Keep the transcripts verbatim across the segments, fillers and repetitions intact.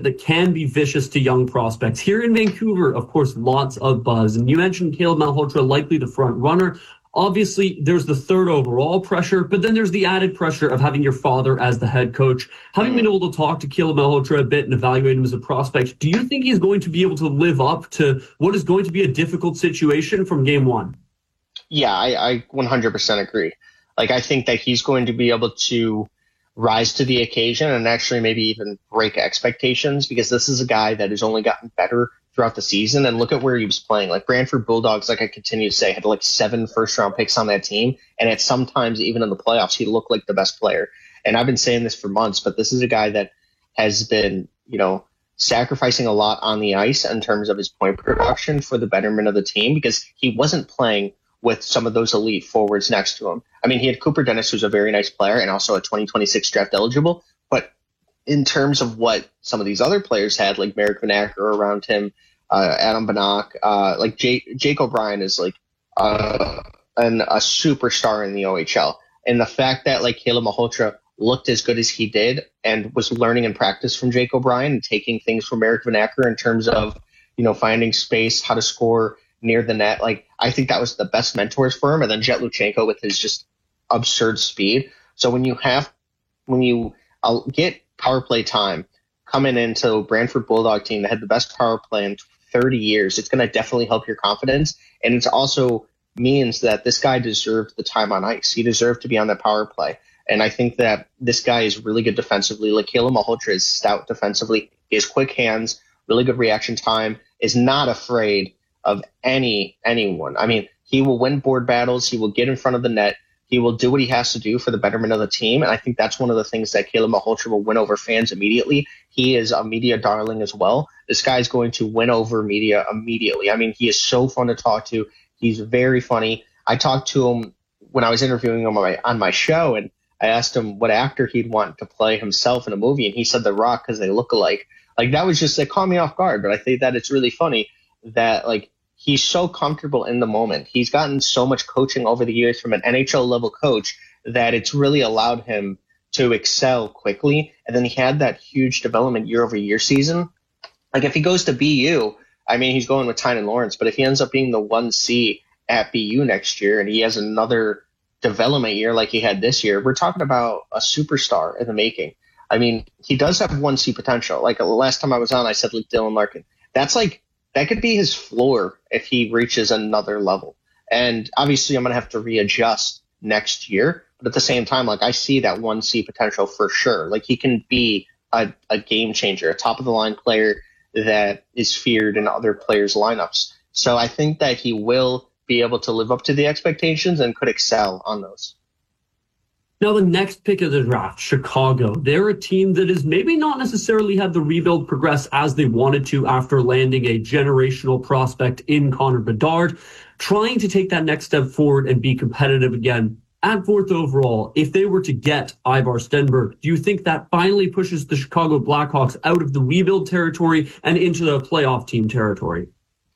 that can be vicious to young prospects. Here in Vancouver, of course, lots of buzz. And you mentioned Caleb Malhotra, likely the front runner. Obviously, there's the third overall pressure, but then there's the added pressure of having your father as the head coach. Having been able to talk to Caleb Malhotra a bit and evaluate him as a prospect, do you think he's going to be able to live up to what is going to be a difficult situation from game one? Yeah, I, I one hundred percent agree. Like, I think that he's going to be able to rise to the occasion and actually maybe even break expectations, because this is a guy that has only gotten better throughout the season. And look at where he was playing. Like, Brantford Bulldogs, like I continue to say, had like seven first round picks on that team. And at sometimes even in the playoffs, he looked like the best player. And I've been saying this for months, but this is a guy that has been, you know, sacrificing a lot on the ice in terms of his point production for the betterment of the team, because he wasn't playing with some of those elite forwards next to him. I mean, he had Cooper Dennis, who's a very nice player and also a twenty twenty-six draft eligible. But in terms of what some of these other players had, like Merrick Vanacker around him, uh, Adam Banach, uh, like Jake, Jake O'Brien is like uh, an, a superstar in the O H L. And the fact that like Caleb Malhotra looked as good as he did and was learning in practice from Jake O'Brien and taking things from Merrick Vanacker in terms of, you know, finding space, how to score near the net. Like, I think that was the best mentors for him. And then Jet Luchenko with his just absurd speed. So when you have, when you I'll get power play time coming into Brantford Bulldog team that had the best power play in thirty years, it's going to definitely help your confidence. And it also means that this guy deserved the time on ice. He deserved to be on that power play. And I think that this guy is really good defensively. Like, Caleb Malhotra is stout defensively. He has quick hands, really good reaction time, is not afraid of any anyone. I mean, he will win board battles. He will get in front of the net. He will do what he has to do for the betterment of the team. And I think that's one of the things that Caleb Malhotra will win over fans immediately. He is a media darling as well. This guy is going to win over media immediately. I mean, he is so fun to talk to. He's very funny. I talked to him when I was interviewing him on my, on my show, and I asked him what actor he'd want to play himself in a movie, and he said The Rock because they look alike. Like, that was just, like, caught me off guard. But I think that it's really funny that, like, he's so comfortable in the moment. He's gotten so much coaching over the years from an N H L level coach that it's really allowed him to excel quickly. And then he had that huge development year over year season. Like, if he goes to B U, I mean, he's going with Tynan Lawrence, but if he ends up being the one C at B U next year and he has another development year like he had this year, we're talking about a superstar in the making. I mean, he does have one C potential. Like, the last time I was on, I said like Dylan Larkin. That's like, that could be his floor if he reaches another level. And obviously I'm going to have to readjust next year. But at the same time, like, I see that one C potential for sure. Like, he can be a, a game changer, a top of the line player that is feared in other players' lineups. So I think that he will be able to live up to the expectations and could excel on those. Now, the next pick of the draft, Chicago. They're a team that has maybe not necessarily had the rebuild progress as they wanted to after landing a generational prospect in Connor Bedard, trying to take that next step forward and be competitive again. At fourth overall, if they were to get Ivar Stenberg, do you think that finally pushes the Chicago Blackhawks out of the rebuild territory and into the playoff team territory?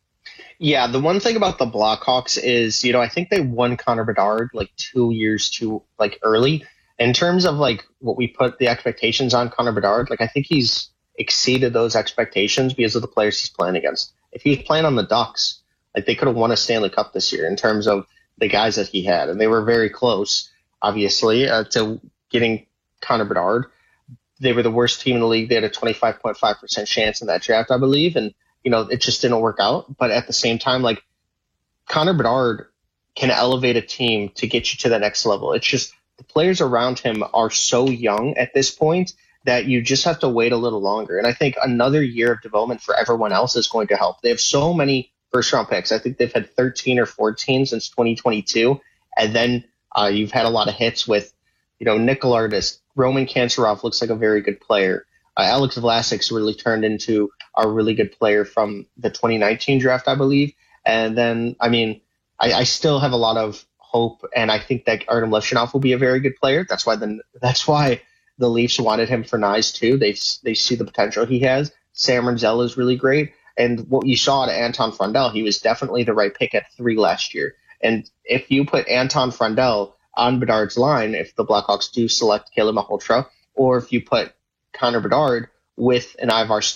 Yeah, the one thing about the Blackhawks is, you know, I think they won Connor Bedard like two years too like early. In terms of like what we put the expectations on Connor Bedard, like, I think he's exceeded those expectations because of the players he's playing against. If he was playing on the Ducks, like, they could have won a Stanley Cup this year in terms of the guys that he had, and they were very close, obviously, uh, to getting Connor Bedard. They were the worst team in the league. They had a twenty-five point five percent chance in that draft, I believe, and you know, it just didn't work out. But at the same time, like, Connor Bedard can elevate a team to get you to the next level. It's just the players around him are so young at this point that you just have to wait a little longer. And I think another year of development for everyone else is going to help. They have so many first round picks. I think they've had thirteen or fourteen since twenty twenty-two. And then uh, you've had a lot of hits with, you know, Nick Lardis. Roman Kanserov looks like a very good player. Uh, Alex Vlasic's really turned into a really good player from the twenty nineteen draft, I believe. And then, I mean, I, I still have a lot of hope, and I think that Artem Levshunov will be a very good player. That's why the that's why the Leafs wanted him for Nyes too. They they see the potential he has. Sam Rinzel is really great, and what you saw to Anton Frundell, he was definitely the right pick at three last year. And if you put Anton Frundell on Bedard's line, if the Blackhawks do select Caleb Malhotra, or if you put Connor Bedard with an Ivar